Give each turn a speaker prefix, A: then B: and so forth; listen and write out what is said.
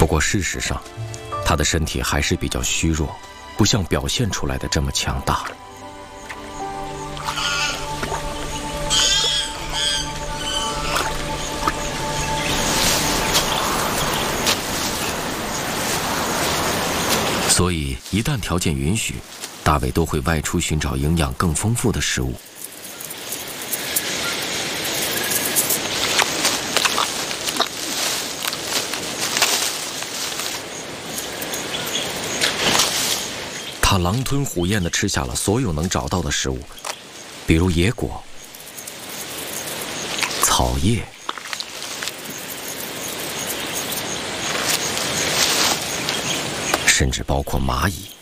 A: 不过事实上，他的身体还是比较虚弱，不像表现出来的这么强大。所以，一旦条件允许，大卫都会外出寻找营养更丰富的食物。他狼吞虎咽地吃下了所有能找到的食物，比如野果、草叶、甚至包括蚂蚁。